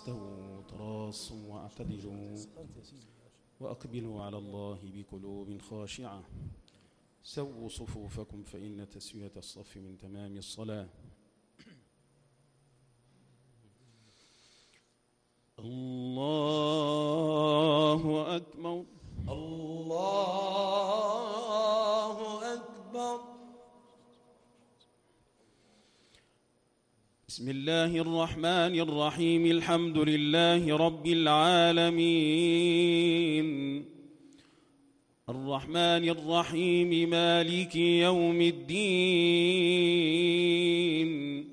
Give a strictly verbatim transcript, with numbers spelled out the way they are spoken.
استووا تراصوا واعتدلوا وأقبلوا على الله بقلوب خاشعة. سووا صفوفكم فإن تسوية الصف من تمام الصلاة. الله أكبر. الله أكبر. بسم الله الرحمن الرحيم. الحمد لله رب العالمين الرحمن الرحيم مالك يوم الدين